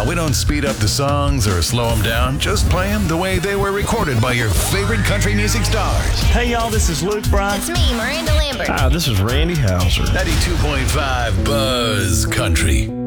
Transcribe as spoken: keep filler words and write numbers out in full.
Now, we don't speed up the songs or slow them down, just play them the way they were recorded by your favorite country music stars. Hey, y'all, this is Luke Bryan. It's me, Miranda Lambert. Hi, this is Randy Houser. ninety-two point five Buzz Country.